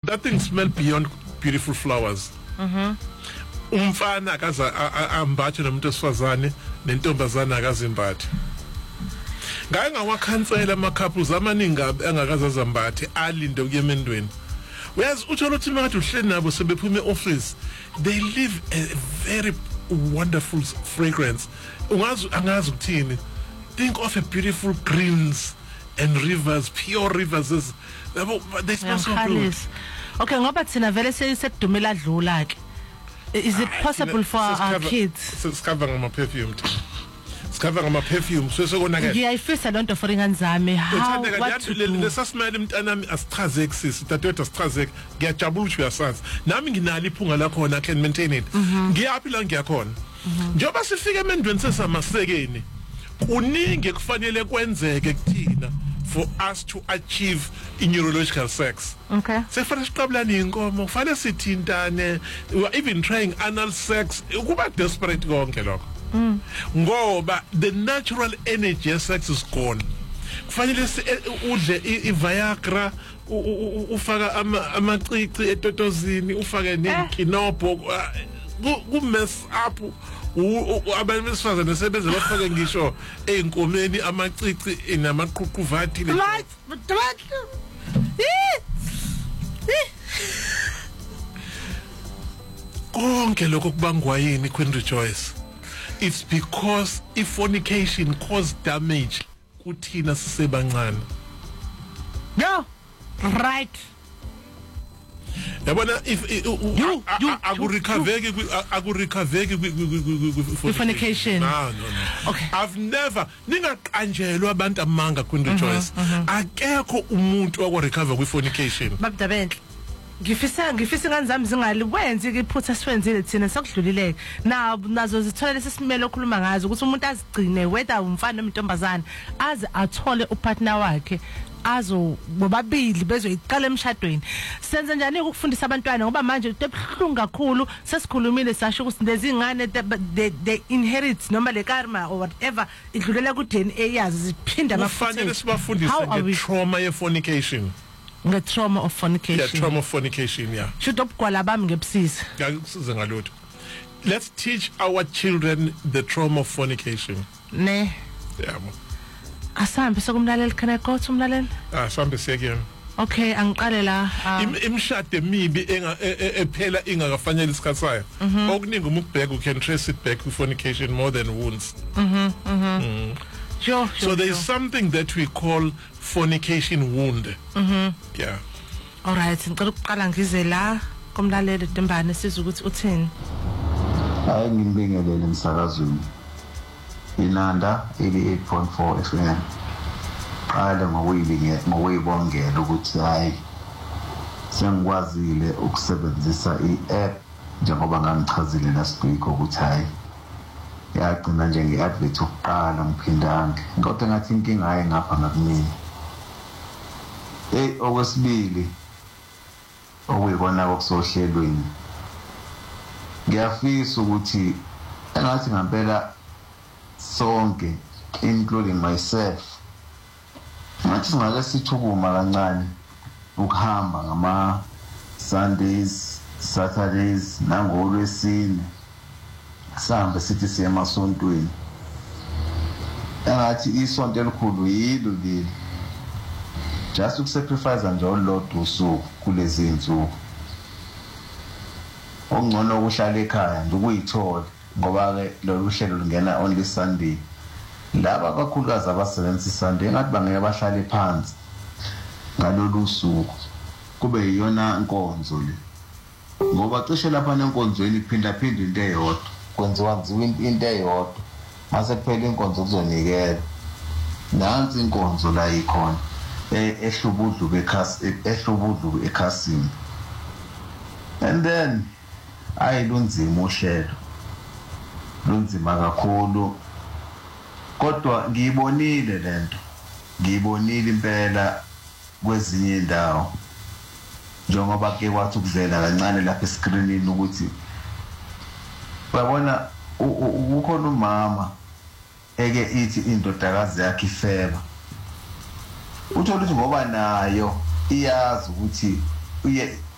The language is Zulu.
that thing smell beyond beautiful flowers. Umfana akaza ambathe nomuntu esifazane nentombazana akazimbathe. Ngake ngawakhansela ama couples amaningi angakaza zambathe alinde ukuyemendweni. Whereas uthola ukuthi manje uhleli nabo sebephuma e-office, they leave a very wonderful fragrance. Angazi ukuthini. Think of a beautiful greens and rivers, pure rivers. They smell so good. Okay, ngoba thina vele sesidumela dlula ke. Is it possible for our kids? Discover my perfume. Discover my perfume. So konake. Ngiyayifisa lonto for ingane zami. How what to do? Lesasmile mntanami asichazeke sisi. Dadewethu asichazeke. Ngiyajabula ukuthi uyasazi. Nami nginalo iphunga lakho na can maintain it. Ngiyaphi la ngiyakhona. Njoba sifike emendweni sesamasekeni. Kuningi kufanele kwenzeke kuthina for us to achieve neurological sex. Okay. Sefana siqabulana inkomo, kufanele sithintane. We are even trying anal sex. Kuba desperate konke lokho. Ngoba the natural energy of sex is gone. Kufanele udle iViagra, ufaka amacici etotozini, ufake nekinopho, ku mess up. Abantu besifazane sebenze bafake ngisho einkomeni amacici enamaqhuqhuvathi le. Konke lokho kubangwa yini Queen Rejoice? It's because fornication cause damage kuthina sisebancane. No. Right. Yabona if akurecover fornication. No. Okay. I've never ningaqanjelwa abantu amanga Queen Rejoice. Akekho umuntu okurecover kwi fornication. Babdabenhle. Ngifisa ingane zami zingali wenzi ke iphutha sifenzile thina sakudlulileke. Nazo zithola lesimelo okhuluma ngazo ukuthi umuntu azigcine whether umfana noma intombazana aze athole upartner wakhe. Azo bobabili bezoyiqala emshadweni. Senze njani ukufundisa abantwana ngoba manje ebhlungu kakhulu sesikhulumile sasho ukuthi lezi ingane they inherit noma le karma or whatever idlulela ku DNA yazi ziphinda bafanele sibafundise nge-trauma ye fornication. Nge-trauma of fornication. Yeah, trauma of fornication, yeah. Should ubugwala bami ngebusisi. Ngikusiza ngalutho. Let's teach our children the trauma of fornication. Ne. Yeah. Asambe sokumlalela can I go to umlalela? Sambe siyekena. Okay, angiqale la. Imshade emibi ephela ingakafanele isikhathi sayo. Okuningi uma ukubheka you can trace it back to fornication more than wounds. Sure. So there is something that we call fornication wound. Yeah. All right, ngicela ukuqala ngize la komlaleli Dembane siza ukuthi uthini. Hayi ngimbingelele emsakazweni. Inanda 88.4 FM. Qala ngokuyibongela ukuthi hayi sengikwazile ukusebenzisa i-app njengoba ngangichazile last week ukuthi hayi yagcina nje nge-advert ukuqala ngiphindange kodwa ngathi inkinga hayi ngapha ngakumina. Okwesibili okuyikona okusohlelweni ngiyafisa ukuthi engathi ngempela sonke including myself ngathi singake sithukuma kancane ukuhamba ngama Sundays, Saturdays nangoLwesine sihambe sithi siye emasontweni. Engathi isonto elikhulu yilo leli just ukusacrifice nje olodwa usuku kulezi insuku. Ongcono ukuhlala ekhaya nje ukuyithola ngoba ke lolu hlelo lungena only Sunday. Laba kakhulukazi abasebenzisa Sunday engathi bangeke bahlale phansi ngalolu suku kube yiyona inkonzo le. Ngoba cishe lapha nenkonzweni kuphinda into eyodwa kwenziwa into eyodwa mase kuphela inkonzo kuzonikela. Nansi inkonzo la ikhona ehlubudlu ekhasini. And then ayilunzima uhlelo lunzima kakhulu kodwa ngiyibonile lento ngiyibonile impela kwezinye indawo njengoba ke kwathi ukuvela kancane lapha escreenini ukuthi babona ukhona umama eke ithi indodakazi yakhe ifeba uthola ukuthi ngoba nayo iyazi ukuthi